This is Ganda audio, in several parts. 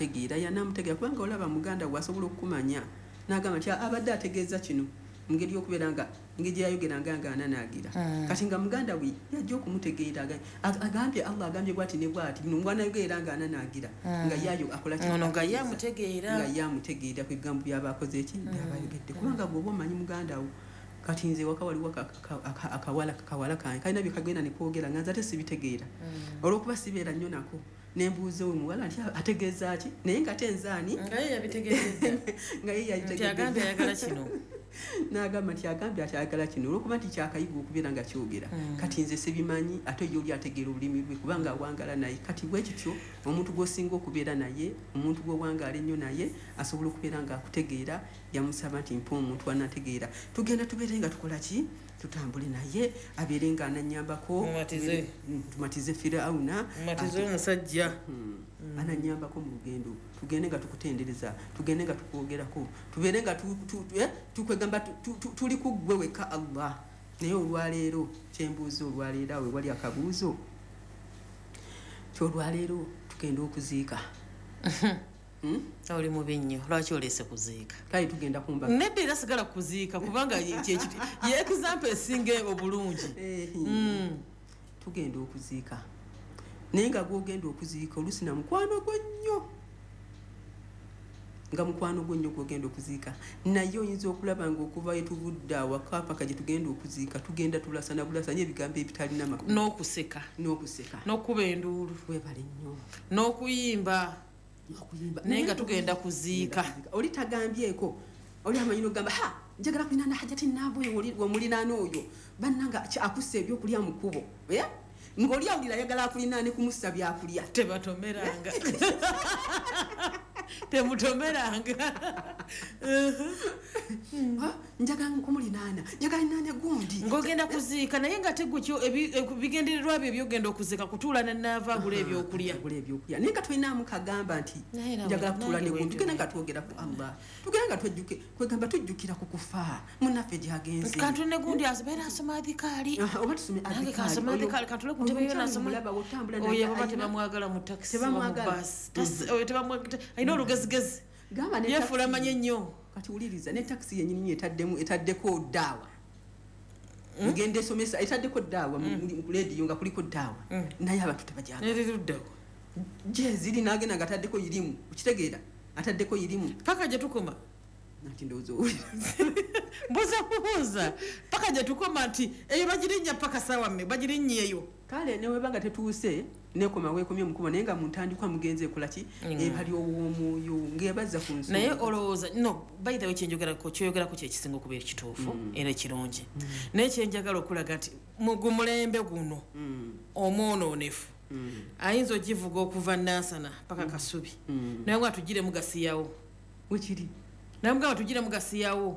namutegeera yanamutegeera kubanga olaba muganda wasobola okukumanya n'agamba nti abadde ategeeza kino ngeri yokubeera nga engeri yayogeranga nga ananaagira kati nga muganda we yajja okumutegeera agambye Allah agambye bwati ne bwati bino mwana yogerera nga ananaagira nga yayo akola kino nga yamutegeera kwegambo byabakoze eki byabayogedde kubanga bw'oba omanyi muganda wo kati nze waka waliwo akawala kange kalina byekagenda nekwogera nga nze ate sibitegeera olwokuba sibeera nnyo nako nembuuza oyo muwala nti ategeeza ki naye nga ate nzaani nga ye yabitegeeza n'agamba nti agambye ati ayagala kino olwokuba nti kyakayiga okubeera nga kyogera kati nze sibimanyi ate yo oli ategeera olulimi lwe kubanga awangala naye kati bwe kityo omuntu gw'osinga okubeera naye omuntu gw'owangala ennyo naye asobola okubeera nga akutegeera yamusaba nti mpa omuntu anategeera tugenda tubeere nga tukola ki tutambule naye abeere nga ananyambako tumatize Firawuna mumatize omusajja ananyambako mu lugendo tugende nga tukutendereza tugende nga tukwogerako tubeere nga tukwegamba tuli ku ggwe weka Allah naye olwaleero kyembuuza olwaleero awe wali akabuuzo kyolwaleero tugenda okuziika oli mubi nnyo lwaki oleese kuziika kale tugenda kumba nedda era sigala kuziika kubanga yeexample esinga obulungi tugenda okuziika naye nga gwogenda okuziika oluusi na mukwano gwo nnyo nga mukwano gwo nnyo gwogenda okuziika naye oyinza okulaba nga okuva yetuvudde awaka paka gye tugenda okuziika tugenda tulasana bulasanye ebigambo ebitalina makulu n'okuseka n'okuba enduulu webale nnyo n'okuyimba naye nga tugenda kuziika oli tagambyeko oli amanyi nogamba njagala kulinaana hajati naaboyo womulinaana oyo bannanga akussa ebyokulya mu kkubo ng'oli awulira ayagala akulinaane kumussa byakulya tebatomeranga temutomeranga njagala nkumulinaana njagala linaane gundi ng'ogenda kuziika naye nga tegukyo bigendererwa byo ebyogenda okuziika kutuula nenaava agula ebyokulya naye nga tulinaamu kagamba nti njagala kutuula ne gundi tugenda nga twogera ku Allah tugenda nga kwegamba tujjukira ku kufa munnaffe gyagenze kantu ne gundi abeera asoma adhikaali oba tusome adhikaali kantule ku ntebe yo nasoma oyo baba tebamwagala mu takisi alina olugezigezi yefuula manye nnyo kati wuliriza ne takisi yennyini etaddeko daawa ngende esomesa etaddeko daawa mu lediyo nga kuliko daawa naye abantu tebajagala je ziri nagenda nga ataddeko yirimu ukitegeera ataddeko yirimu paka gye tukoma nati ndowooza owulira mbuuza paka gye tukoma nti eyo bagirinnya paka sawa mme bagirinnya eyo kale newebanga tetuuse nekoma weekomye omukubo naye nga muntandikwa mugenze ekolaki ebali ow'omwoyo ng'ebazza ku nsonga naye olowooza no by the way kyoyogerako kyekisinga okuba ekituufu era ekirungi naye kyenjagala okulaga nti mugumulembe guno omwonoonefu ayinza ogivuga okuva nansana paka kasubi naye nga tugiremu gasiyawo wekiri naye mugamba tugiremu gasiyawo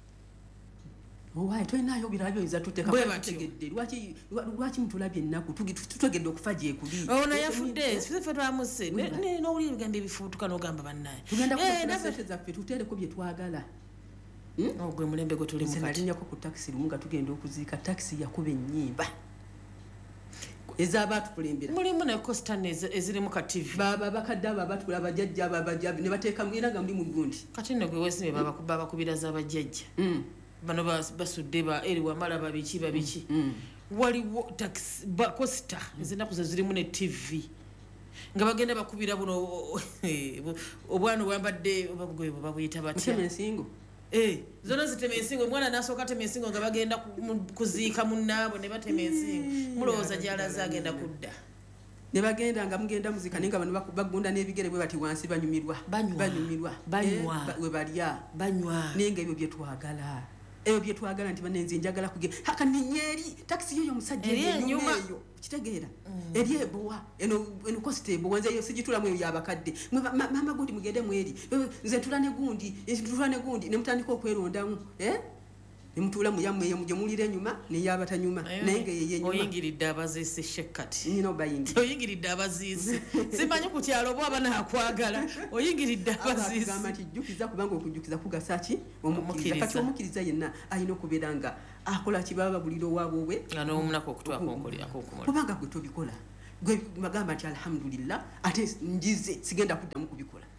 owaye tulinayo birala byoyinza tuteekategedde lwaki mutulabye ennaku tutegedde okufa gyekuli ono yafudde ffe twamuse n'owulira ebigambo ebifuutuka n'ogamba bannaye tugenda kusente zaffe tuteereko bye twagala gwe mulembe gwe tulimu kati nalinyako ku takisi lumu nga tugenda okuziika takisi yakuba ennyimba ez'abaatukulembera mulimu ne kositani ezirimu ka tv bakadde abo abatukula abajjajja ababajabi ne bateekamu era nga muli mu gundi kati nno gwe weesime babakubira z'abajjajja bano basudde eri wamala babiki waliwo kosita ezinaku ze zirimu ne tv nga bagenda bakubira buno obwana obwambadde babuyita batya zona zitema ensingo omwana nasooka atema ensingo nga bagenda kuziika munnaabo ne batema ensingo mulowooza gyalaze agenda kudda ne bagenda nga mugenda muzika naye nga bano bagunda n'ebigere bwe bati wansi banyumirwa we balya naye nga ebyo bye twagala nti banenze njagala kugenda haka ninyeri takisi yoyo omusajja enyuma eyo kitegeera eri ebowa eno kosita ebowa nze yo sigitulamu eyo yabakadde mama gundi mugende mweri nze ntula ne gundi ne mutandika okwerondamu nemutuula muyammwe eyo gye mulira enyuma neyabatanyuma naye nga yeyenyuma oyingiridde abaziise shekkati nina obayingira oyingiridde abaziise simanyi ku kyalo oba abanakwagala oyingiridde abaziise gamba nti jjukiza kubanga okujjukiza kugasa ki omukkiriza kati omukkiriza yenna alina okubeera nga akola kibaba buliro waabo we nga n'omunako okutwako kubanga gwe tobikola gwe bagamba nti alhamdulillah ate njize sigenda kuddamu kubikola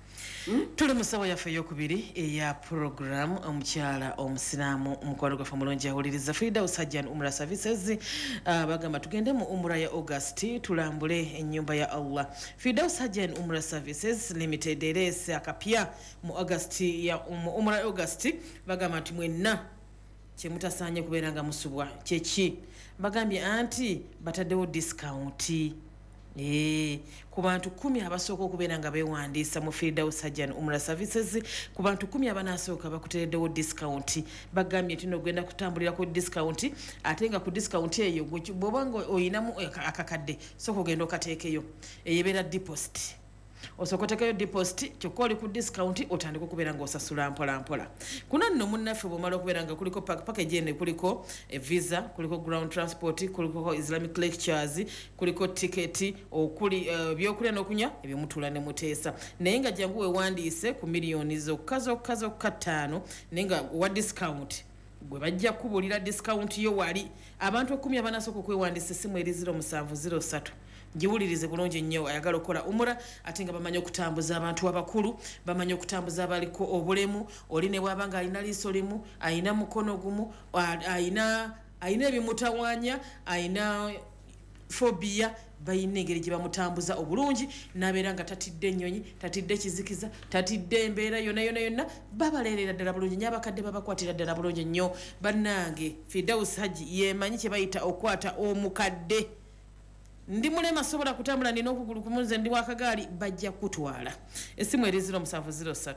tuli mu ssawa yaffe eyokubiri eya program omukyala omusiraamu omukwano gwaffe mulungi awuliriza Firdaus Hajjan Umrah Services bagamba tugende mu umra ya August tulambule ennyumba ya Allah. Firdaus Hajjan Umrah Services Limited erese akapya mu August ya umra August bagamba nti mwenna kyemutasaanye kubeera nga musubwa kyeki bagambye anti bataddewo discount ku bantu 10 abasooka okubeera nga beewandiisa mu Firdaus Hajjan Umrah Services ku bantu 10 abanasooka bakutereddewo discount bagambye tino ogenda kutambulira ku discount ate nga ku discount eyo bw'oba nga oyinamu akakadde sooka ogenda okateekeyo eyebeera deposit osokotekeyo deposit kyokka oli ku discount otandika okubeera ng'osasula mpola kuno nno munnaffe bw'omala okubeera nga kuliko package ene kuliko visa kuliko ground transport kuliko Islamic lectures kuliko ticket okuli byokulya n'okunywa ebyomutuula ne muteesa naye nga jangu weewandiise ku miliyoni zokka 5 naye nga wa discount gwe bajja kubuulira discount yo wali abantu 10 abanasooka okwewandiisa essimu eri 0703 giwulirize bulungi nnyo ayagala okukola umura ate nga bamanyi okutambuza abantu abakulu bamanyi okutambuza abaliko obulemu oli ne bwaba nga alina liiso limu alina mukono gumu alina ebimutawaanya alina phobia bayina engeri gye bamutambuza obulungi n'abeera nga tatidde ennyonyi tatidde kizikiza tatidde embeera yonna babaleerera ddala bulungi nnyo abakadde babakwatira ddala bulungi nnyo bannange Firdaus Hajji yeemanyi kye bayita okwata omukadde ndi mulema sobola kutambula nina okugulu kumunze ndi wakagaali bajja kutwala essimu eri 0703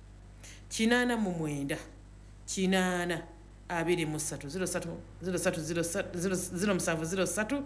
89 8 23 0703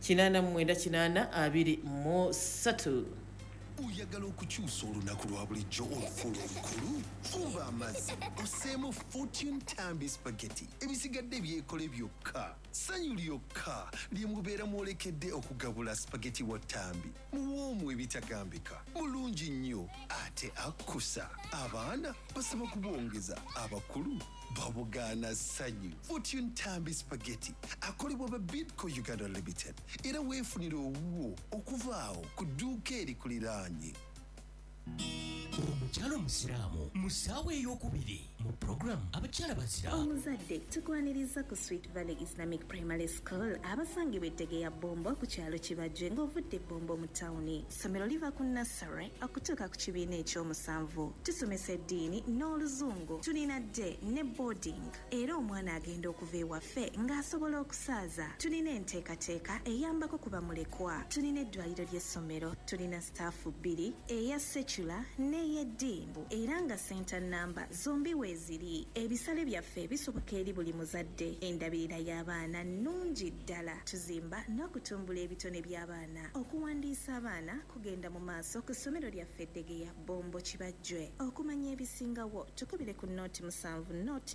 89 Uyagala okukyusa olunaku lwa bulijjo olufuula olukulu fuba amazzi oseemu Fortune Tambi Spaghetti ebisigadde byekole byokka sanyu lyokka lye mubeera mwolekedde okugabula spaghetti wa Tambi muwoomu ebitagambika mulungi nnyo ate akkusa abaana basaba kubwongeza abakulu babugaana sanyu Fortune Tambi Spaghetti akolebwa ba Bidco Uganda Limited era weefunira owuwo okuvaawo ku dduuka erikuliraanye omukyala omusiraamu mu ssaawa ey'okubiri mu programu abakyala bazira omuzadde tukwaniriza ku Sweet Valley Islamic Primary School abasangibwa Ettegeya Bombo ku kyalo Kibajje ng'ovudde Bombo mu tawuni ssomero liva ku nursery okutuuka ku kibiina ekyomusanvu tusomesa eddiini n'oluzungu tulina dde ne boarding era omwana agenda okuva ewaffe ng'asobola okusaaza tulina enteekateeka eyambako ku bamulekwa tulina eddwaliro ly'essomero tulina staafu 2 eya secular n'ey'eddiini era nga senta namba zombi weeziri ebisale byaffe bisoboka eri buli muzadde endabirira y'abaana nnungi ddala tuzimba n'okutumbula ebitone by'abaana okuwandiisa abaana kugenda mu maaso ku ssomero lyaffe Ettegeya Bombo Kibajje okumanya ebisingawo tukubire ku nooti 7 nooti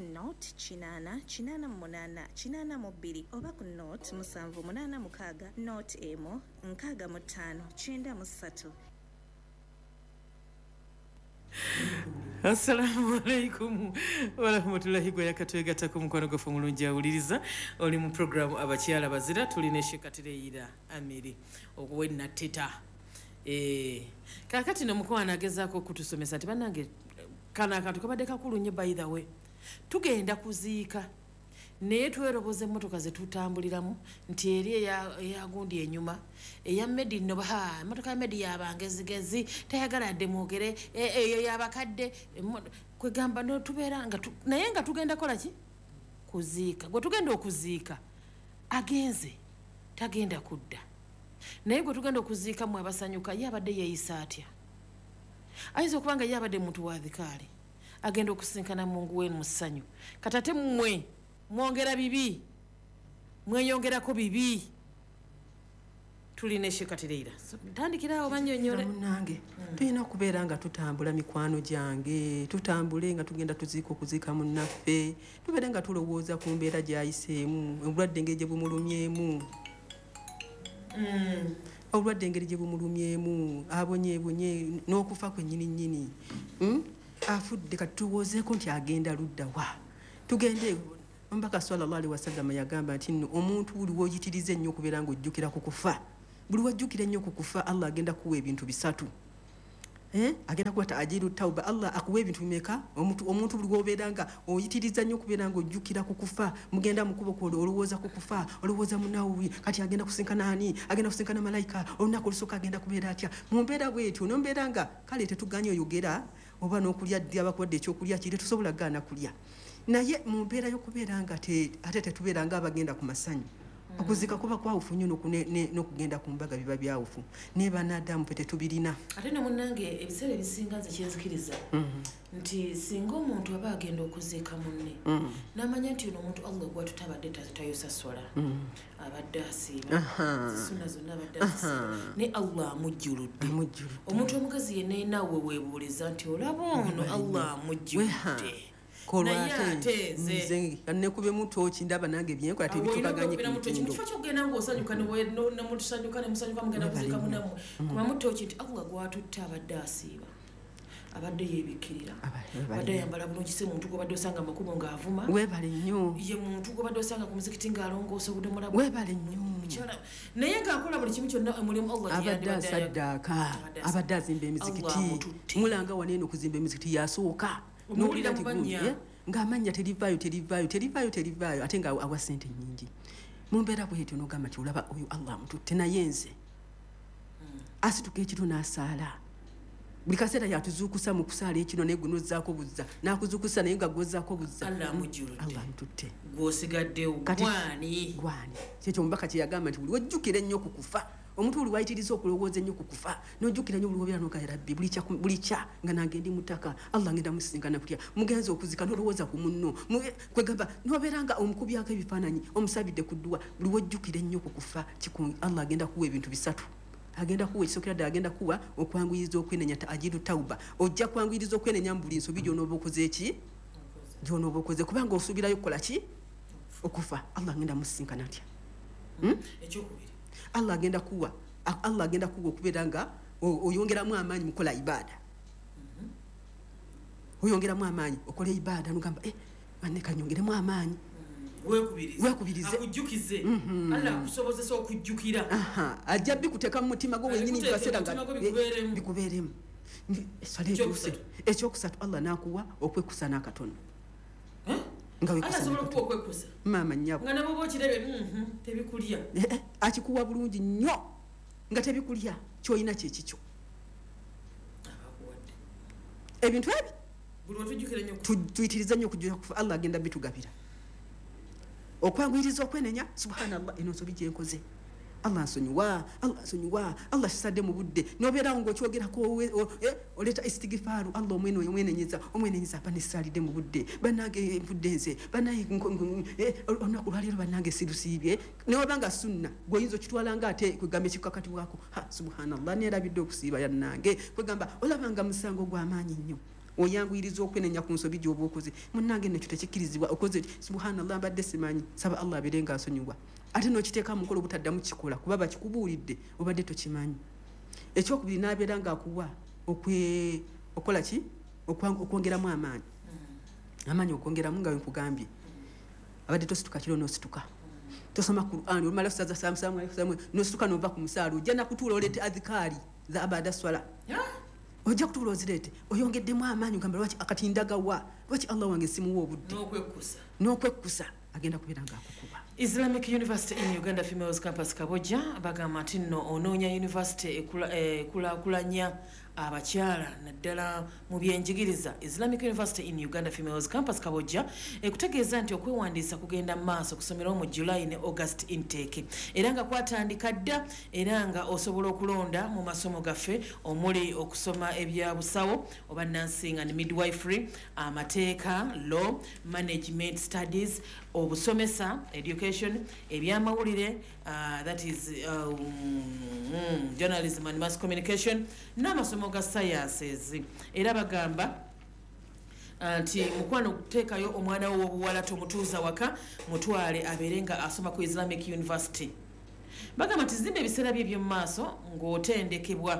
888 oba ku nooti 786 nooti emu 6593. Assalamu alaikum warahmatullahi wabarakatuh ku mukwano gwafe mulungi awuliriza oli mu programu abakyala bazira tulina Shekatireyira Amiri okuwenna teta kakati nomukwana agezaako kutusomesa nti bannange kana akantu kabadde kakulu nnyo by the way tugenda kuziika naye tweroboza emmotoka ze tutambuliramu nti eri eyagundi enyuma eya medi no emmotoka ya medi yabangezigezi tayagala dde mwogere eyo yabakadde kwegamba notubeera naye nga tugenda kola ki kuziika gwe tugenda okuziika agenze tagenda kudda naye gwe tugenda okuziika mwe abasanyuka ye abadde yeeyisa atya ayinza okuba nga ye abadde muntu wa dhikaali agenda okusinkana mungu we mu ssanyu katate mmwe mwongera bibi mweyongerako bibi tulina Shekatireyira tandikirawo banyonyole munange tulina okubeera nga tutambula mikwano gyange tutambule nga tugenda tuziika okuziika munnaffe tubeere nga tulowooza ku mbeera gy'ayiseemu obulwadde engeri gye bumulumyemu obulwadde engeri gye bumulumyemu abonyeebonye n'okufa kwennyini afudde kati tuwoozeeko nti agenda ludda wa tugende Omubaka sallallahu alaihi wasallam yagamba nti omuntu buli w'oyitiriza ennyo okubeera ng'ojjukira ku kufa buli wajjukira ennyo ku kufa Allah agenda kuwa ebintu 3 agenda kuwata ajiru tauba Allah akuwa ebintu bimeka omuntu buli gwobeeranga oyitiriza nnyo okubeera nga ojjukira ku kufa mugenda mu kubo kwolo olowooza ku kufa olowooza munawubi kati agenda kusinkana ani agenda kusinkana malayika olunaku olusooka agenda kubeera atya mu mbeera bwetyo nombeera nga kale tetuganye oyogera oba n'okulya ddi abakuwadde ekyokulya kiri tusobola gaana kulya naye mu mbeera y'okubeera nga ate tetubeera nga abagenda ku masanyu okuzika kuba kwawufu nnyo n'okugenda ku mbaga biba byawufu naye bannadamu pe tetubirina ate ne munnange ebiseera ebisinga nze kyenzikiriza nti singa omuntu aba agenda okuziika munne n'amanya nti ono omuntu Allah gwa tutabadde tayosasola abadde asiiba zisuna zonna abadde azisiiba ne Allah amujjuludde omuntu omugazi yenna yenaawe weebuuliza nti olaba ono Allah amujjuludde nze nekube mutoki ndaba nange byenkola tebitukaganye kifo kyogenda ngaosanyuka nemutusanyuka nemusanyuka mugenda kuzika munammwe kuba mutoki nti Allah gwatutte abadde asiiba abadde yeebikirira abadde ayambala bulungi si muntu gwobadde osanga amakubo ng'avuma weebale nnyo ye muntu gwobadde osanga ku muzikiti ng'alongoosa obudomola weebale nnyo naye ng'akola buli kimu kyonna omulimu Allah abadde asaddaaka abadde azimba emizikiti mulanga waneeno okuzimba emizikiti yasooka n'owulira nti ng'amanya terivaayo ate nga awa ssente nnyingi mu mbeera bwetyo n'ogamba ti olaba oyo Allah amututte naye nze asituka ekiro n'asaala buli kaseera yatuzuukusa mu kusaala ekino naye gwe n'ozzaako buzza n'akuzuukusa naye nga gwozzaako buzza Allah amututte gw'osigaddewo gwani kyekyo omubaka kye yagamba nti buli wejjukira ennyo ku kufa omuntu buli wayitiriza okulowooza ennyo ku kufa n'ojjukira nnyo buli wobeera n'ogaya rabbi buli kya nga nange ndi mutaka Allah ngenda musisinkana kutya mugenzi okuzika n'olowooza ku munno kwegamba n'obeera nga omukubyako ebifaananyi omusabidde ku dduwa buli wejjukira ennyo ku kufa Allah agenda kuwa ebintu bisatu agenda kuwa ekisookera ddala agenda kuwa okwanguyiriza okwenenya ajiru tauba ojja kwanguyiriza okwenenya mu buli nsobi gy'onooba okoze eki gy'onooba okoze kubanga osuubirayo kukola ki okufa Allah agenda musisinkana atya ekyokubiri Allah agenda kuwa okubeera nga oyongeramu amaanyi mukola ibada oyongeramu amaanyi okola ibada nogamba banne kanyongeremu amaanyi wekubirize akujjukize Allah akusobozesa okujjukira ajja bikuteeka mu mutima gwo wenyini bibaseera nga bikubeeremu ekyokusatu Allah n'akuwa okwekusa n'akatono maama nnyabo nga nabo bokirebe tebikulya akikuwa bulungi nnyo nga tebikulya kyolina kyekikyo ebintu ebi tuyitiriza nnyo okujjula kufa Allah agenda bitugabira okwanguyiriza okwenenya subhanallah eno nsobi gyenkoze Allah nsonyiwa Allah kisadde mu budde n'obeerawo ng'okyogerako oleeta istigifaru Allah omwenenyeza banesaalidde mu budde bannange budde nze olunaku lwaleero bannange sirusiibye newabanga sunna gweoyinza okitwala nga ate kwegamba ekikakati wako subhanallah neerabidde okusiiba yannange kwegamba olabanga musango gw'amaanyi nnyo oyanguyiriza okwenenya ku nsobi gy'oba okoze munnange nekyo tekikkirizibwa okoze subhanallah mbadde simanyi saba Allah abeere nga asonyiwa ate n'okiteeka mu nkola obutaddamu kikola kuba bakikubuulidde obadde tokimanyi ekyokubiri n'abeera ng'akuwa okola ki okwongeramu amaanyi okwongeramu nga wenkugambye abadde tosituka kiro n'osituka tosoma Qur'an olumala kusaza samusamu n'osituka n'ova ku musaala ojja nakutuula oleete adhikaari za abada swala ojja kutuula ozireete oyongeddemu amaanyi ogamba lwaki akatindagawa lwaki Allah wange simuwa obudde n'okwekkusa agenda kubeera ng'akukuba Islamic University in Uganda Females Campus Kabojja bagamba nti nno onoonya university ekulaakulanya abakyala naddala mu byenjigiriza. Islamic University in Uganda Females Campus Kabojja ekutegeeza nti okwewandiisa kugenda maaso kusomerawo mu July ne August intake era nga kwatandika dda era nga osobola okulonda mu masomo gaffe omuli okusoma ebya busawo oba nursing and midwifery, amateeka, law, management studies, obusomesa, education, ebyamawulire, that is journalism and mass communication, n'amasomo ga sciences. Era bagamba nti mukwano okuteekayo omwana wo w'obuwala tomutuuza waka mutwale abeere nga asoma ku Islamic University. Bagamba nti zimba ebiseera bye eby'omu maaso ng'otendekebwa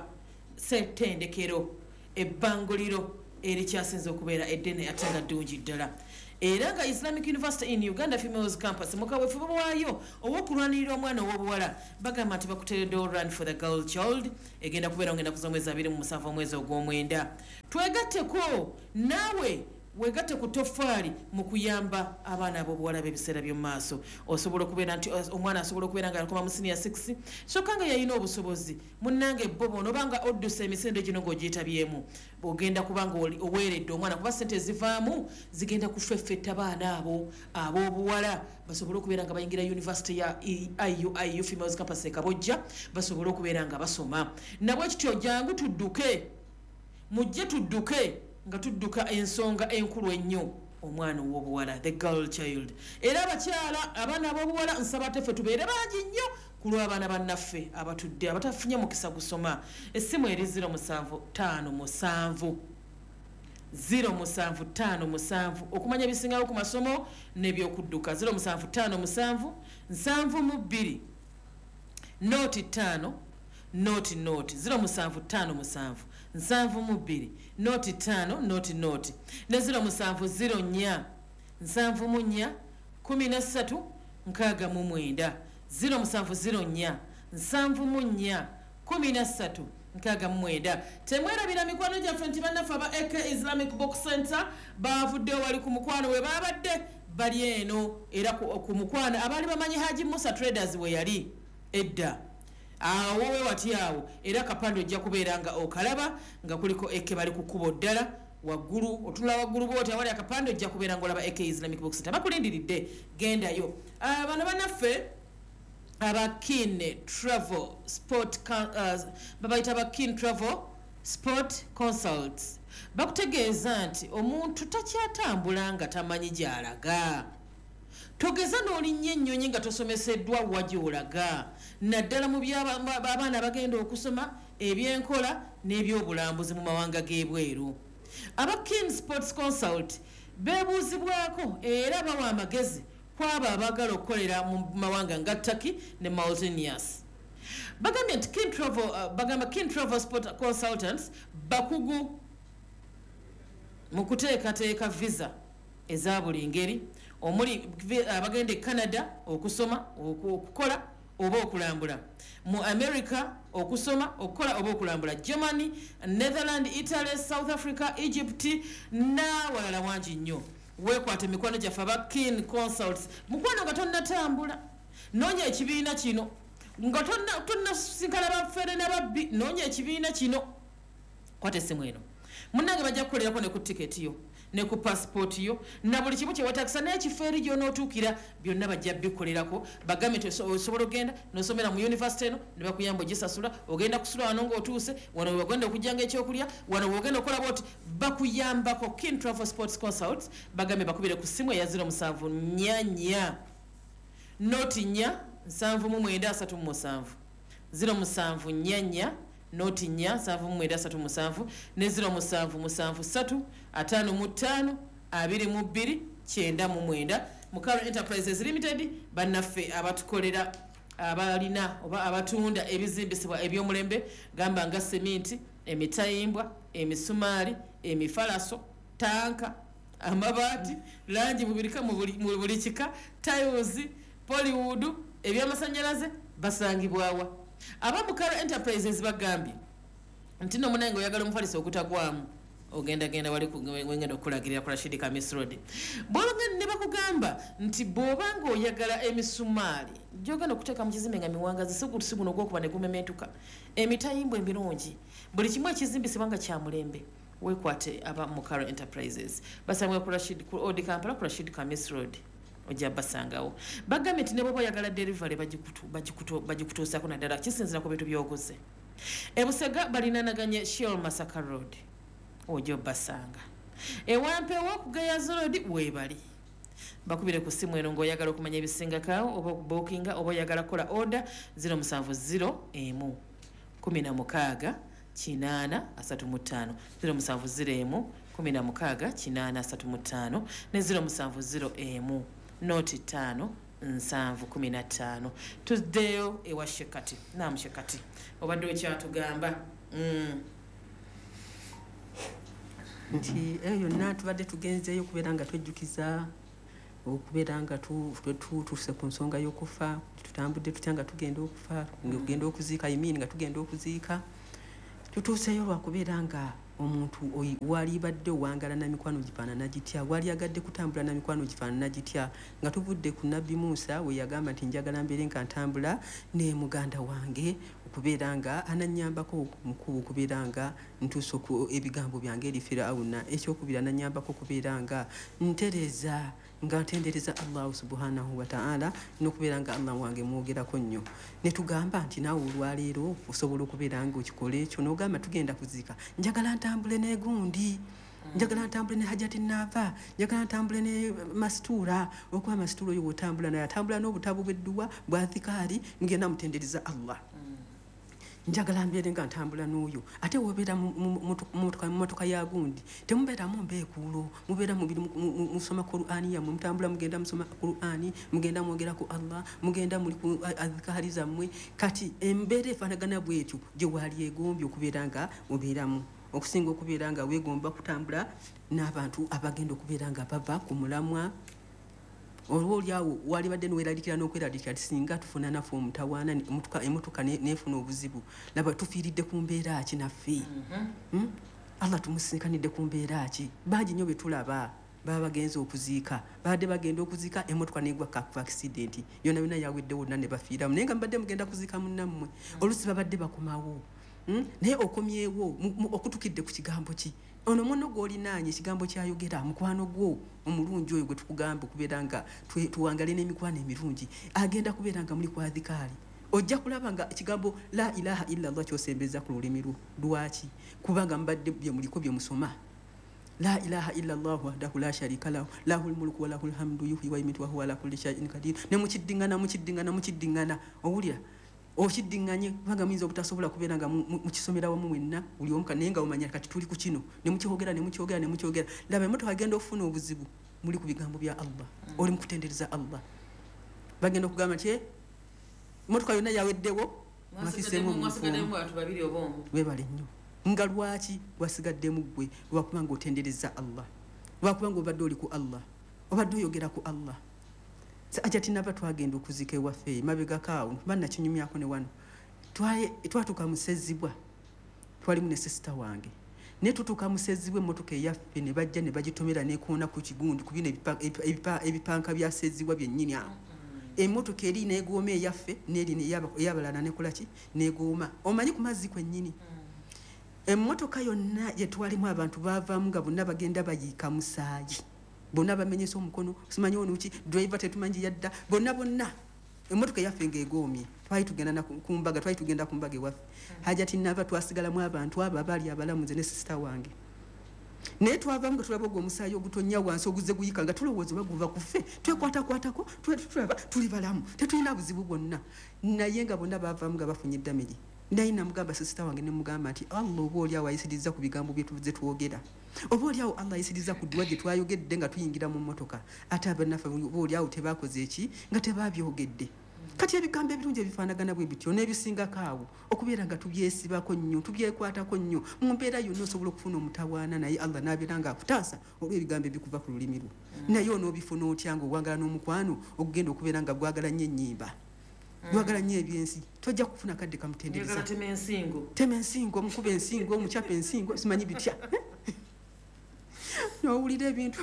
ssettendekero ebbanguliro erikyasinza okubeera eddene ate nga ddungi ddala. era nga Islamic University in Uganda Females Campus mukaweefube waayo ow'okulwanirira omwana ow'obuwala bagamba nti bakuteredde Run for the Girl Child egenda kubeera ngenda kuza mwezi 27 omwezi ogw'omwenda. Twegatteko naawe wegatte ku toffaali mu kuyamba abaana ab'obuwala b'ebiseera by'omu maaso. Osobola okubeera nti omwana asobola okubeera nga akoma mu senior 6 kyokka nga yalina obusobozi munnange bobo n'obanga oddusa emisendo gino ng'ogiyitabyemu ogenda kubanga oweeredde omwana kuba ssente zivaamu zigenda kufeffetta baana abo ab'obuwala basobole okubeera nga bayingira University ya IU Females Campus e Kabojja basobole okubeera nga basoma. Nabwe kityo jangu tudduke mujje tudduke nga tudduka ensonga enkulu ennyo omwana ow'obuwala the girl child. Era abakyala abaana ab'obuwala nsaba teffe tubeere bangi nnyo ku lw'abaana bannaffe abatudde abatafunye mukisa gusoma. Essimu eri 07557 okumanya ebisingawo ku masomo n'ebyokudduka 07557 72 noti 5 noti 07557 72 noti 5 noti ne 070 74 13 69 070 74 13 69. Temwerabira mikwano gyaffe nti bannaffe aba AK Islamic Box Center bavuddeyo wali ku mukwano we babadde bali eno era ku mukwano abaali bamanyi Haji Musa Traders we yali edda wowe wati awo era kapande ojja kubeera nga okalaba nga kuliko eke bali ku kubo ddala waggulu otula waggulu bwoti awali akapande ojja kubeera ng'olaba AK Islamic Box Center bakulindiridde gendayo. Bano bannaffe aba Keen Travel Sport babayita aba Keen Travel Sport Consults bakutegeeza nti omuntu takyatambula nga tamanyi gy'alaga. Togeza n'olinnya ennyonyi nga tosomeseddwa wa gy'olaga naddala mu by'abaana bagenda okusoma ebyenkola n'ebyobulambuzi mu mawanga g'ebweru. Aba Keen Sports Consult beebuuzibwako era bawa amagezi kwabo abagala okukolera mu mawanga nga Turkey ne Mauritanias. Bagambye nti Keen Travel Sport Consultants bakugu mu kuteekateeka visa eza buli ngeri omuli abagenda e Canada okusoma okukola oba okulambula, mu America okusoma okukola oba okulambula, Germany, Netherlands, Italy, South Africa, Egypt n'awalala wangi nnyo. Weekwate mikwano gyaffe aba Keen Consults mukwano nga tonnatambula noonya ekibiina kino nga tonnasinkana baffere n'ababbi noonya ekibiina kino kwate essimu eno munnange bajja kukolerako ne ku tiketi yo ne ku passport yo na buli kimu kyewatakisa n'ekifo eri gy'onootuukira byonna bajja bikolerako. Bagambe nti osobola okgenda n'osomera mu university eno ne bakuyamba ogisasula ogenda kusula wano ng'otuuse wano we bagenda okujjanga ekyokulya wano we ogenda okolaba oti bakuyambako. Keen Travel Sports Consults bagambe bakubire ku ssimu eya 074 noti 4 7937 074 noti 4 7937 ne 077 55 22 99. Mukaro Enterprises Limited bannaffe abatukolera abalina oba abatunda ebizimbisibwa ebyomulembe gamba nga seminti, emitayimbwa, emisumaali, emifalaso, tanka, amabaati, langi mubirika mu buli kika, tiles, Polywood, ebyamasannyalaze basangibwawa. Aba Mukaro Enterprises bagambye nti no munange oyagala omufaliso okutagwamu ogenda wali wengenda okulagirira ku Rashid Kamis Road. Bwologenda ne bakugamba nti bw'obanga oyagala emisumaali gy'ogenda okuteeka mu kizimbe nga miwangazi si guno ogwokuba ne gumementuka, emitayimbwa emirungi, buli kimu ekizimbisibwa nga kya mulembe, weekwate aba Mukaro Enterprises basangibwa ku Odi Kampala ku Rashid Kamis Road ojja basangawo. Bagambye nti ne bw'oba oyagala delivery bagikutuusako naddala kisinzira ku bintu by'oguze. Ebusega balinanaganye Shell Masaka Road ojja basanga. Ewampeewo okugayaza road weebali bakubire ku ssimu eno ng'oyagala okumanya ebisingakaawo oba okubookinga oba oyagala kukola order 070 16 835 070 16 ne 070 noti 5 715. Tuzdeyo ewa Shekati namu Shekati obadde okyatugamba nti eyo yonna tubadde tugenzeeyo okubeera nga twejjukiza okubeera nga tuuse ku nsonga y'okufa tutambudde tutya nga tugenda okufa ngenda okuziika imini nga tugenda okuziika tutuuseyo lwakubeera nga omuntu wali badde owangala na mikwano gifaanana gitya wali agadde kutambula na mikwano gifaanana gitya nga tuvudde ku nabbi Musa we yagamba nti njagala mbeere nga ntambula ne muganda wange okubeera nga ananyambako mukubu okubeera nga ntuusa ebigambo byange eri Firawuna ekyokubira ananyambako okubeera nga ntereza nga ntendereza Allah subhanahu wa ta'ala n'okubeera nga Allah wange mwogerako nnyo ne tugamba nti naawe olwaleero osobola okubeera nga okikola ekyo n'ogamba tugenda kuziika njagala ntambule n'egundi njagala ntambule ne Hajati Nava njagala ntambule ne Mastura okuba Mastura oyo wotambula naye atambula n'obutabu bw'edduwa bwa dhikari ngenda mutendereza Allah njagala mbeere nga ntambula n'oyo ate wobeera mu motoka ya gundi temubeeramu mbeekuulo mubeera musoma Qur'ani yammwe mutambula mugenda musoma Qur'ani mugenda mwogera ku Allah mugenda muli ku adhikari zammwe kati embeera efaanagana bwetyo gye waali egombye okubeera nga mubeeramu okusinga okubeera nga weegomba kutambula n'abantu abagenda okubeera nga bava ku mulamwa olwolyawo wali badde niweraliikira n'okweraliikira singa tufuna naffe omutawaana emotoka neefuna obuzibu laba tufiiridde ku mbeera ki naffe Allah tumusinkanidde ku mbeera ki bangi nnyo betulaba baba bagenze okuziika badde bagenda okuziika emotoka negwa ku accident yona yona yaweddewo wonna ne bafiiramu naye nga mbadde mugenda kuziika munnammwe olusi babadde bakomawo naye okomyewo okutukidde ku kigambo ki ono muno gw'olinaanye ekigambo kyayogera mukwano gwo omulungi oyo gwe tukugamba okubeera nga tuwangale n'emikwano emirungi agenda kubeera nga muli kwa dhikari ojja kulaba nga ekigambo la ilaha illa Allah kyosembeza ku lulimi lwaki kubanga mbadde bye muliko bye musoma la ilaha illa Allah wahdahu la sharika lahu lahul mulku wa lahul hamdu yuhyi wa yumiitu wa huwa ala kulli shay'in qadir ne mukiddingana owulira okiddinganye kubanga muyinza obutasobola kubeera nga mukisomera wamu mwenna buli omu naye nga omanya kati tuli ku kino ne mukyogera laba emotoka agenda okufuna obuzibu muli ku bigambo bya Allah oli mu kutendereza Allah bagenda okugamba nti emotoka yonna yaweddewo mwasigaddemu abantu babiri obwomu webale nnyo nga lwaki wasigaddemu ggwe lwakuba nga otendereza Allah lwakuba nga obadde oli ku Allah obadde oyogera ku Allah Hajati Nava twagenda okuziika ewaffe mabegakaawo bannakinyumyako ne wano twatuuka musezibwa twalimu ne sisita wange naye tutuuka musezibwa emmotoka eyaffe ne bajja ne bagitomera nekoona ku kigundi ku bino ebipanka bya sezibwa byennyini awo emmotoka eri neegooma eyaffe n'eri eyabalala nekolaki neegooma omanyi ku mazzi kwennyini emmotoka yonna yetwalimu abantu baavaamu nga bonna bagenda bayiika musaayi bonna bamenyesa omukono simanyi onuki driver tetumanyi yadda bonna emmotoka yaffe ng'egoomye twali tugenda ku mbaga ewaffe Hajati Nava twasigalamu abantu abo abaali abalamuze ne sisita wange naye twavaamu nga tulaba ogwo omusaayi ogutonya wansi oguzze guyika nga tulowooza oba guva ku ffe twekwatakwatako tulaba tuli balamu tetulina buzibu bwonna naye nga bonna baavaamu nga bafunye eddamegi naye namugamba sisita wange ne mugamba nti Allah oba oliawo ayisiriza ku bigambo byetuze twogera oba oliawo Allah ayisiriza ku dduwa gye twayogedde nga tuyingira mu mmotoka ate abannaffe oba oliawo tebaakoze eki nga tebaabyogedde kati ebigambo ebirungi ebifaanagana bwe bityo n'ebisingako awo okubeera nga tubyesibako nnyo tubyekwatako nnyo mu mbeera yonna osobola okufuna omutawaana naye Allah n'abeera nga akutaasa olw'ebigambo ebikuva ku lulimi lwo naye onoobifuna otya nga owangala n'omukwano okugenda okubeera nga gwagala nnyo ennyimba gwagala nnyo ebyensi tojja kufuna kadde kamutendereza tema ensingo omukuba ensingo omucapa ensingo simanyi bitya n'owulira ebintu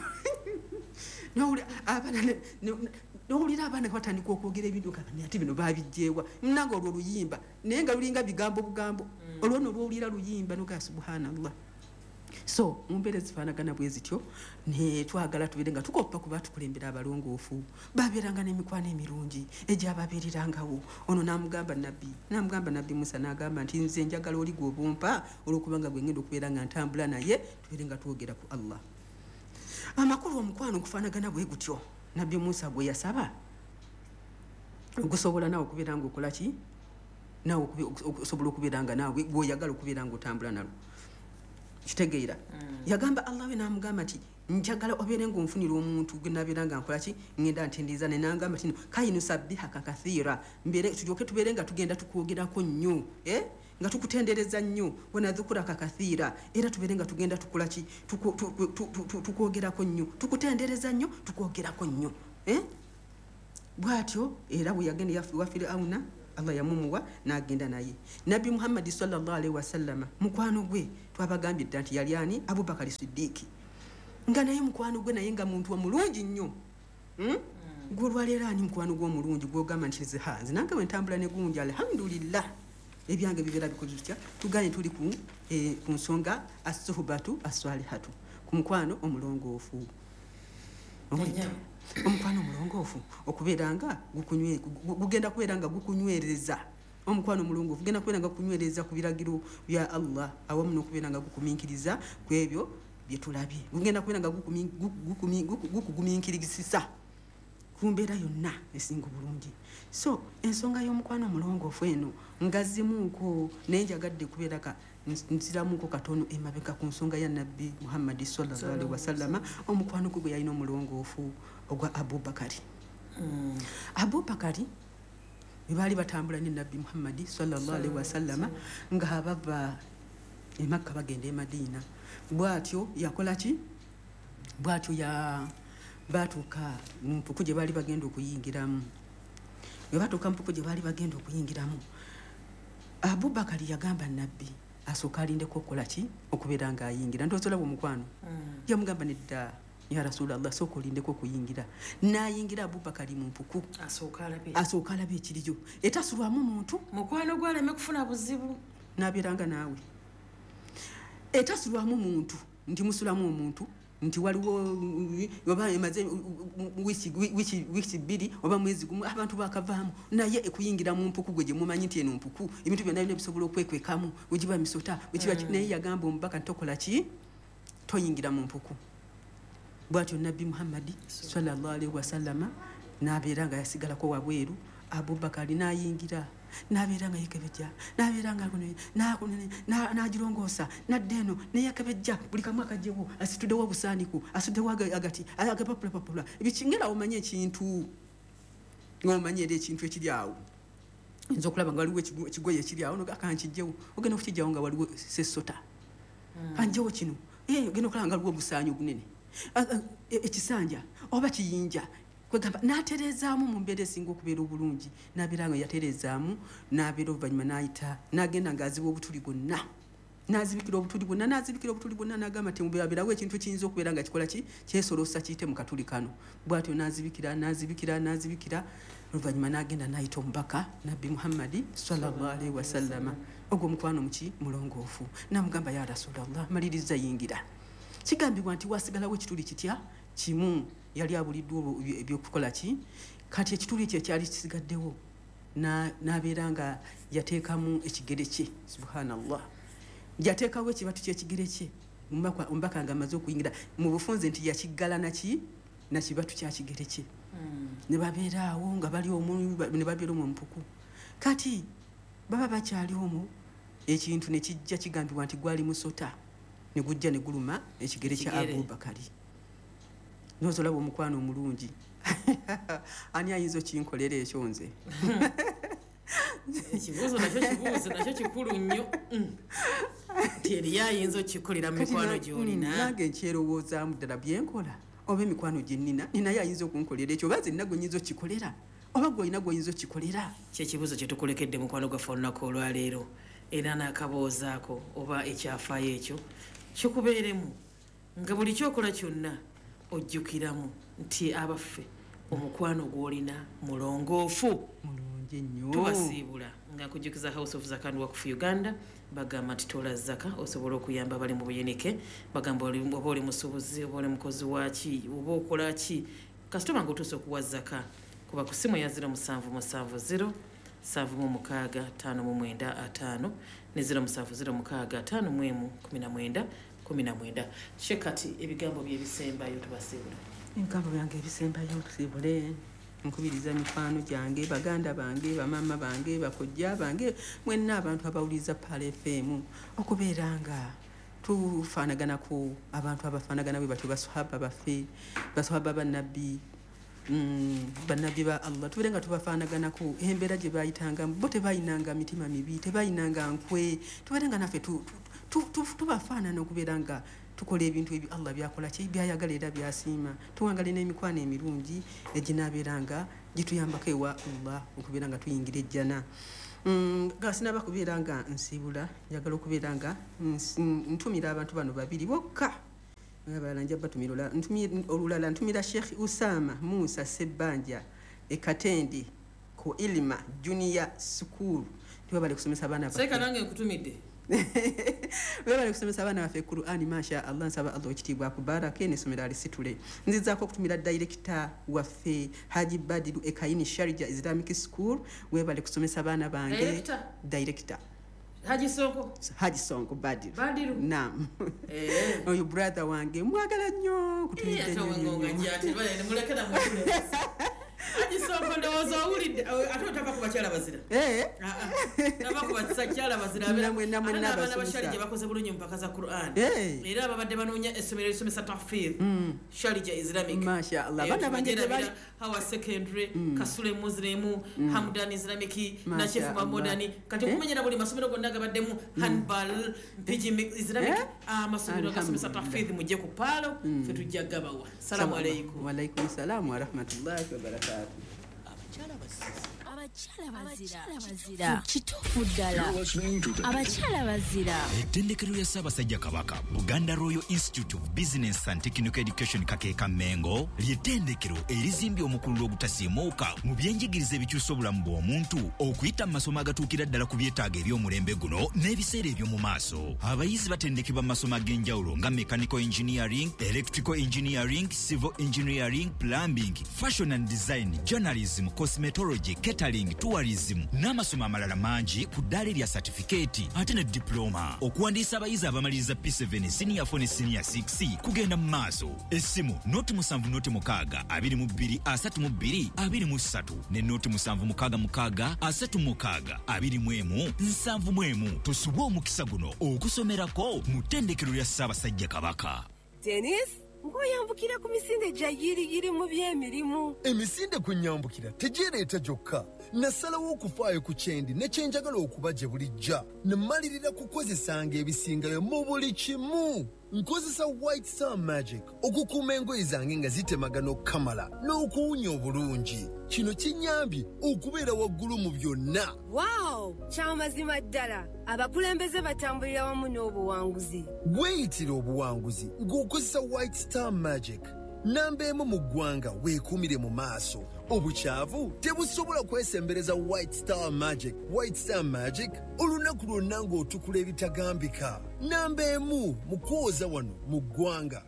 n'owulira abaana nga batandika okwogera ebintu ate bino baabijjeewa munanga olwo luyimba naye nga lulinga bigambo bugambo olwono olwowulira luyimba nogaa subhanallah so mumbeera ezifaanagana bwe zityo netwagala tubeere nga tukoppa kuba tukulembera abalongoofu babeeranga n'emikwano emirungi egyababeererangawo ono namugamba nabbi Musa n'agamba nti nze njagala oli gw'obumpa olw'okuba nga gwengenda okubeera nga ntambula naye tubeere nga twogera ku Allah amakulu omukwano okufaanagana bwe gutyo nabbi Musa gwe yasaba ogusobola naawe okubeera nga okola ki naawe okusobola okubeera nga naawe gweoyagala okubeera nga otambula nalwo kitegeera yagamba Allah we namugamba nti njagala obeere ng'onfunira omuntu gwe nabeera nga nkola ki ngenda ntendereza ne nangamba tino kayinu sabbihaka kathira tulyoke tubeere nga tugenda tukwogerako nnyo nga tukutendereza nnyo wanadhukuraka kathira era tubere nga tugenda tukola ki tukwogerako nnyo tukutendereza nnyo tukwogerako nnyo bwatyo era bwe yagenda wa Firauna Allah yamumuwa n'agenda naye Nabbi Muhammad sallallahu alaihi wasallam mukwano gwe twabagambye nti yali ani Abubakar Siddiq nga naye mukwano gwe naye nga muntu omulungi nnyo gwolwaleero ani mukwano gw'omulungi gwogamba nti zihanzi nange wentambula ne gungi alhamdulillah ebyange bibeera bikozitya tuganye tuli ku nsonga as-suhbatu as-salihatu ku mukwano omulongoofu omukwano omulongoofu okubeeranga gugenda kubeeranga gukunywereza omukwano omulongoofu gugenda kubeeranga gukunywereza ku biragiro bya Allah awamu n'okubeeranga gukuminkiriza ku ebyo bye tulabye gugenda kubeeranga gukugumiikirizisa ku mbeera yonna esinga obulungi so ensonga y'omukwano omulongoofu eno ngazimuuko naye njagadde kubeeraka nsiramuuko katono emabega ku nsonga ya Nabbi Muhammad sallallahu alaihi wasallama omukwano gwe yalina omulongoofu ogwa Abubakari Abubakari bwe baali batambula ne Nabbi Muhammad sallallahu alaihi wasallama nga bava e Makka bagenda e Madina bwatyo yakola ki bwatyo batuuka mpuku gye baali bagenda okuyingiramu bwe batuuka mpuku gye baali bagenda okuyingiramu Abubakari yagamba Nabbi asooka alindeko okukola ki okubeera nga ayingira ntozolaba omukwano yamugamba nedda ya Rasulallah sooka olindeko okuyingira n'ayingira Abubakari mu mpuku asooka alabe ekiriyo etasulwamu muntu mukwano gwaleme kufuna buzibu n'abeeranga naawe etasulwamu muntu nti musulamu omuntu nti waliwo oba emaze wiki bbiri oba mwezi gumu abantu bakavaamu naye ekuyingira mu mpuku gwe gye mumanyi nti eno mpuku ebintu byonna bino bisobola okwekwekamu wegiba misota naye yagamba omubaka ntokola ki toyingira mu mpuku bwatyo Nabbi Muhammad sallallahu alaihi wasallama n'abeera nga yasigalako wabweru Abubakari n'ayingira n'abeera nga yekebejja n'abeera nga n'agirongoosa nadde eno neyekebejja buli kamu akajjewo asituddewo obusaaniku asuddewo agati agapapulapapula ebikingera omanye ekintu ng'omanye era ekintu ekiri awo nza okulaba nga waliwo ekigoye ekiri awo nogakankiggyewo ogenda okukijjawo nga waliwo sesota kanjewo kino ogenda okulaba nga waliwo obusaanyi obunene ekisanja oba kiyinja kwegamba n'atereezaamu mu mbeera esinga okubeera obulungi n'abeera nga yatereezaamu n'abeera oluvannyuma n'ayita n'agenda ng'aziba obutuli bwonna n'azibikira obutuli bwonna n'agamba nti mubeerawo ekintu ekiyinza okubeera nga kikola ki kyesolosa kiyite mu katuli kano bw'atyo n'azibikira oluvannyuma n'agenda n'ayita omubaka Nabbi Muhammad sallallahu alaihi wasallama ogwo omukwano muki mulongoofu n'amugamba ya Rasulallah maliriza yingira kigambibwa nti wasigalawo ekituli kitya kimu yali abuliddwa ebyokukola ki kati ekituli kye kyali kisigaddewo n'abeera nga yateekamu ekigere kye subhanallah yateekawo ekibatu kyekigere kye omubaka nga amaze okuyingira mu bufunze nti yakiggala nakibatu kyakigere kye ne babeera awo nga bali ne babeera omwo mpuku kati baba bakyali omwo ekintu ne kijja kigambibwa nti gwali musota ne gujja ne guluma ekigere kya Abubakari nozolaba omukwano omulungi ani ayinza okinkolera ekyo nze ekibuuzo nakyo kikulu nnyo nti eri ayinza okikolera mu mikwano gy'olina nange nkyerowoozaamu ddala byenkola oba emikwano gye nnina ninaye ayinza okunkolera ekyo oba ze nina gwe nyinza okikolera oba gwe olina gwe oyinza okikolera kyekibuuzo kye tukulekedde mukwano gwaffe olunaku olwaleero era n'akaboozaako oba ekyafaayo ekyo kikubeeremu nga buli kyokola kyonna ojjukiramu nti abaffe omukwano gw'olina mulongoofu mulungi nnyo tubasiibula nga nkujjukiza House of Zaka and Waqf Uganda bagamba nti tola zaka osobola okuyamba abali mu buyenike bagamba oba oli musuubuzi oba oli mukozi waki oba okola ki kasitoma ng'otuuse okuwa zaka kuba ku ssimu ya 0770 765 ne 0706 shekati ebigambo byebisembayo tubasiibula ebigambo byange ebisembayo tusiibule nkubiriza mikwano gyange baganda bange bamama bange bakojja bange mwenna abantu abawuliza Pale FM okubeera nga tufaanaganako abantu abafaanagana bwe batyo baswahaba baffe baswahaba ba Nabbi bannabbi ba Allah tubeere nga tubafaanaganako embeera gye baayitanga bo tebayinanga mitima mibi tebayinanga nkwe tubeere nga naffe tubafaanana okubeera nga tukola ebintu ebyo Allah byakola byayagala era byasiima tuwangale n'emikwano emirungi eginaabeera nga gituyambako ewa Allah okubeera nga tuyingira ejjana gasinaba kubeera nga nsibula njagala okubeera nga ntumira abantu bano babiri bokka abalala nja batumira olulala ntumira Sheikh Usama Musa Sebanja Katende ku Ilma Junior School tubale kusomesa abana baffe seka nange nkutumidde webale kusomesa abana baffe Qur'ani masha Allah nsaba Allah ekitibwa kubaraka n'essomero alisitule nzizaako okutumira director waffe Haji Badiru Ekaini Sharija Islamic School webale kusomesa abana bange director Haji Sonko Badiru naam oyo brother wange mwagala nnyo kutumira Haji Sonko ndowooza owulidde ate otava ku bakyala bazira tava ku bakyala bazira abaana bashali gye bakoze bulungi mu mpaka za Qur'an era babadde banoonya essomero erisomesa tahfidh Sharija Islamic masha Allah bana bange Hawa Secondary Kasule Muslimu Hamdan Islamic na Chief Mamodani kati kumenyera buli masomero gonna gabaddemu Hanbal Mpiji Islamic amasomero gasomesa tahfidh mujje ku palo fe tujja gabawa salamu alaykum wa alaykum salaam wa rahmatullahi wa barakatuh abakyala bazira kituufu ddala abakyala bazira ettendekero lya Ssaabasajja Kabaka Buganda Royal Institute of Business and Technical Education Kakeeka Mengo ly'ettendekero erizimbye omukululo ogutasiimuuka mu byenjigiriza ebikyusa obulamu bw'omuntu okuyita mu masomo agatuukira ddala ku byetaago eby'omulembe guno n'ebiseera eby'omu maaso. Abayizi batendekebwa mu masomo ag'enjawulo nga mechanical engineering, electrical engineering, civil engineering, plumbing, fashion and design, journalism, cosmetology, catering, tourism n'amasomo amalala mangi ku ddaala erya certificate ate ne diploma. Okuwandiisa abayizi abamaliriza P7 senior 4 ne senior 6 kugenda mu maaso. Essimu noti 7 22 32 23 ne noti 7 36 21 tosubwe omukisa guno okusomerako mu ttendekero lya Ssaabasajja Kabaka. Dennis ngoyambukira ku misinde gya yiriyiri mu by'emirimu. Emisinde kunyambukira tegireeta gyokka. Nasalawo okufaayo ku kyendi ne kyenjagala okuba gye bulijja. Nemalirira kukozesanga ebisingayo mu buli kimu. Nkozesa White Star Magic okukuuma engoye zange nga zitemagana okukamala n'okuwunya obulungi. Kino kinyambye okubeera waggulu mu byonna. Wow, kyamazima ddala. Abakulembeze batambulira wamu n'obuwanguzi. Weeyitira obuwanguzi ng'okozesa White Star Magic. Namba emu mu ggwanga weekuumire mu maaso. Obukyavu tebusobola kwesembereza White Star Magic. White Star Magic olunaku lwonna ng'otukula ebitagambika. Namba emu mu kwoza wano mu ggwanga.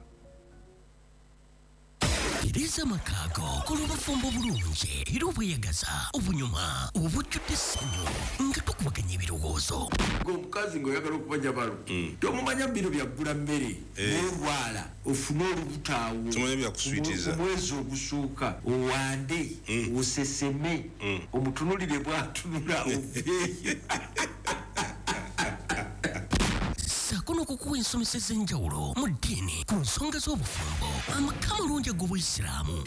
Tereza Makago kulubufumbo bulungi era obweyagaza obunyuma obujjudde essanyu nga tukubaganya ebirowoozo. Omukazi ng'oyagala okubanja balo tomumanya biro byaggula mmere n'olwala ofune olubutaawo omwezi ogusooka owande oseseme omutunulire bw'atunula oveeyo. Sakono kukuwa ensomesa ez'enjawulo mu ddiini ku nsonga z'obufumbo amaka malungi ag'Obuyisiraamu.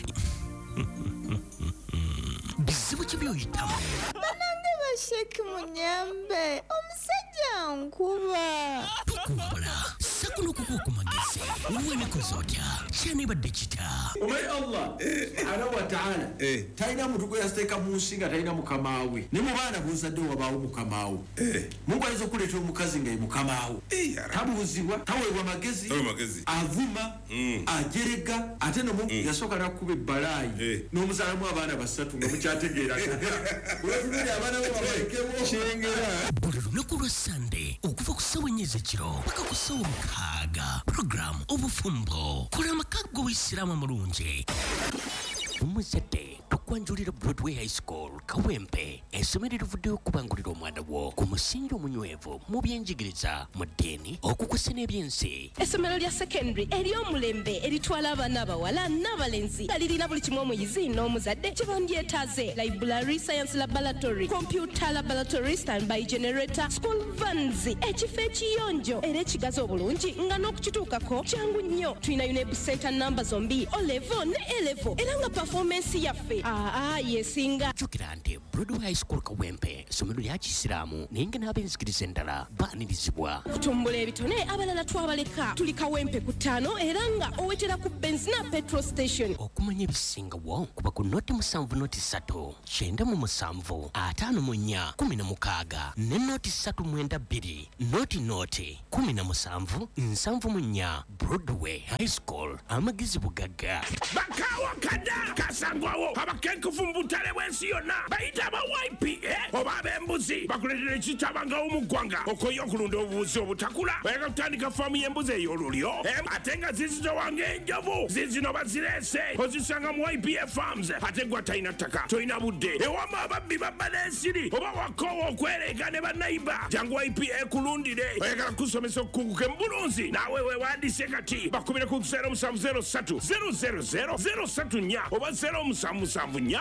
Bizibu ki by'oyitamu? banange basheki munyambe omusajja nkuba tukumbula sakono kukuwa ku magezi wemikoze otya kyanibadde kita omanyi Allah subhanahu wa ta'ala talina muntu gwe yasiteeka mu nsi nga talina mukamaawe ne mu baana b'ozadde wabaawo mukamaawo. Mungu ayinza okuleetera omukazi nga ye mukamaawo tabuuzibwa taweebwa magezi avuma ajerega ate nomu yasooka n'akkuba ebbalaayi n'omuzaalamu abaana basatu nga mukyategeeragana olwatulire abaana bo babalekebo kyengera. Buli lunaku lwa Sande okuva ku ssawa 4 ez'ekiro paka ku ssawa 6 programu obufumbo kola amaka g'Obuyisiraamu amulungi. Omuzadde tukwanjulira Broadway High School Kawempe essomero livuddeyo okubangulira omwana wo ku musingi omunywevu mu byenjigiriza mu ddiini okukusa n'ebyensi. Essomero lya secondary ery'omulembe eritwala abaana abawala n'abalenzi nga lirina buli kimu omuyizi n'omuzadde kye bandyetaaze: library, science laboratory, computer laboratory, standby generator, school vans, ekifo ekiyonjo era ekigazi obulungi nga n'okukituukako kyangu nnyo. Tulina UNEB center namba zombi O-level ne A-level era nga performance yaffe yesinga. Jjukira nti Broadway High School Kawempe essomero lya Kisiraamu naye nga n'ab'enzikiriza endala baanirizibwa. Kutumbula ebitone abalala twabaleka. Tuli Kawempe ku 5 era nga owetera ku benzina petrol station. Okumanya ebisingawo kuba ku noti 7 noti 3 97 54 16 ne noti 392 noti 17 74 Broadway High School amagizi bugagga. Bakawa kada kasangwawo abakenkufu mbutale bwensi yonna bayita aba YPA oba ab'embuzi bakuletera ekitabangawo mu ggwanga okoye okulunda obubuzi obutakula bayaga kutandika faamu y'embuzi ey'olulyo ate nga zizitowanga enjovu zizino bazireese ozisanga mu YPA Farms ate gwa talina ttaka tolina budde ewama ababbi babba n'ensiri oba wakoowa okwereega ne bannayiba jangu YPA kulundire oyagala kusomesa okukunguka embulunzi naawe weewandiise kati bakubire ku 0703 000 034 oba 0774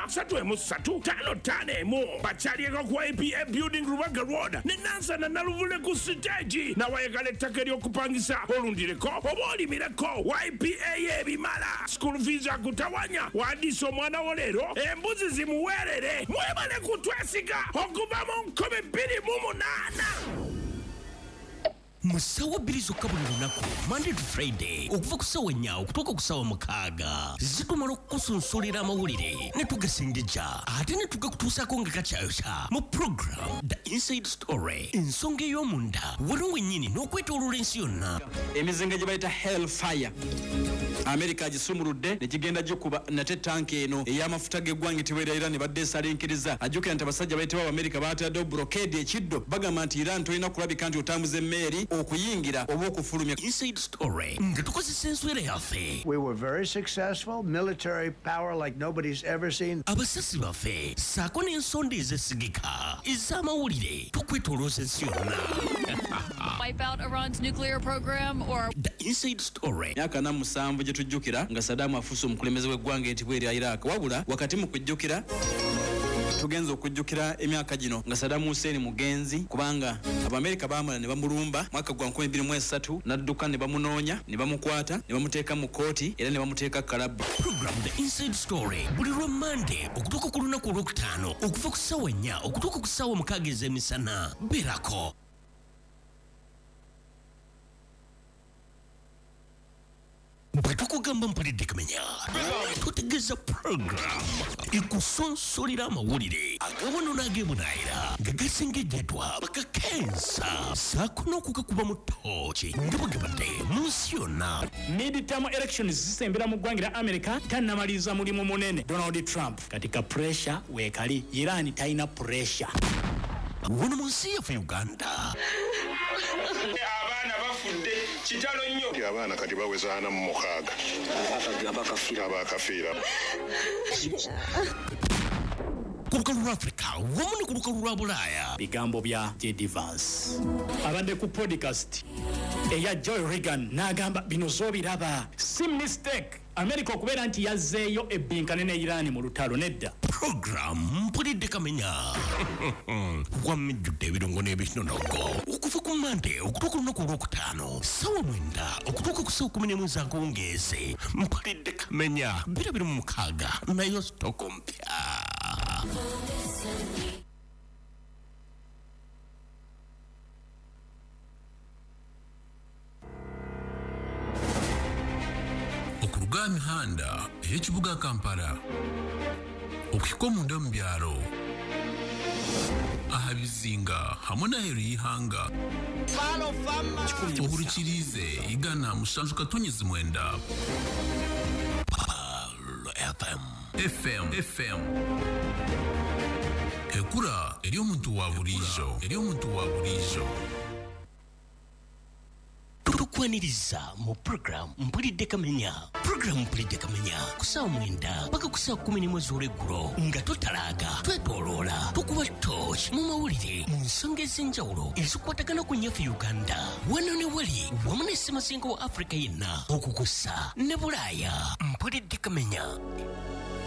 313 bakyalieko ku YPA Building Rubaga Road ne Nansana Naluvule ku stage nawayagala ettaka ery'okupangisa olundireko oba olimireko YPA y'ebimala school fees akutawanya wandiisa omwana wo leero embuzi zimuweerere mwebale kutwesiga okuva mu 2028 musawa bbiri zokka buli lunaku Monday to Friday okuva ku ssaawa 4 okutuuka ku ssaawa 6 zitumala okukusunsulira amawulire ne tugasengejja ate ne tugakutuusaako nga gakyayokya mu program The Inside Story ensonga ey'omunda wano wennyini n'okwetooloola ensi yonna. Emizinga gye bayita Hellfire America agisumuludde ne kigenda gikuba nate tanki eno ey'amafuta g'eggwanga etibwa Iran ne badde esalinkiriza ajjukira nti abasajja bayitibwa America baataddewo blockade ekiddo bagamba nti Iran tolina kulabika nti otambuza emmeeri okuyingira oba okufulumya. Inside Story nga tukozesa enswera yaffe. We were very successful, military power like nobody's ever seen. Abasasi baffe saako n'ensonda ezesigika ez'amawulire tukwetolooza ensi yonna. Wipe out Iran's nuclear program or The Inside Story. Myaka 7 gye tujjukira nga Saddam afuuse omukulembeze w'eggwanga etibwa erya Iraq wabula wakati mu kujjukira tugenza okujjukira emyaka gino nga Saddam Hussein mugenzi kubanga Abamerika baamala ne bamulumba mwaka gwa 2023 n'adduka ne bamunoonya ne bamukwata ne bamuteeka mu kooti era ne bamuteeka kalabu. Program The Inside Story buli lwa Monday okutuuka ku lunaku olwokutaano okuva ku ssaawa 4 okutuuka ku ssaawa 6 ez'emisana beerako. bwe tukugamba mpulidde kamenya tutegeeza program ekusonsolera amawulire agawano n'agebunaayira nga gasengejjatwa bakakensa saako n'okugakuba mu ttooki nga bwegabadde mu nsi yonna. Midterm elections zisembera mu ggwanga lya America tannamaliza mulimu munene Donald Trump katika pressure weekali Iran talina pressure wano mu nsi yaffe Uganda. Abaana bafudde kitalo nnyo. Abaana kati bawezaana mu 6 abakafiira. Ku lukalu lwa Africa wamu ne ku lukalu lwa Bulaaya. Bigambo bya J.D. Vance abadde ku podcast eya Joy Reagan n'agamba bino zoobiraba si mistake America okubeera nti yazzeeyo ebbinkane ne Iran mu lutalo nedda. Program mpulidde kamenya wamijjudde ebirungo n'ebinonogo okuva ku Monday okutuuka olunaku olwokutaano ssaawa 9 okutuuka ku ssaawa 11 ez'akawungeezi mpulidde kamenya 26 nayo sitoko mpya. Okuruga mihanda ey'ekibuga Kampala okuhika omunda mu byalo aha bizinga hamwe n'aheeru y'ihanga ohurikirize igana 7.9 FM ekura eri omuntu wa bulijjo okwaniriza mu program Mpulidde Kamenya. Program Mpulidde Kamenya kusawa 9 paka kusawa 10 ez'olweggulo nga totalaaga twetoloola tukuba torch mu mawulire mu nsonga ez'enjawulo ezikwatagana ku nnyaffe Uganda wano ne wali wamu ne Ssemazinga wa Afrika yenna okukusa ne Bulaaya. Mpulidde Kamenya.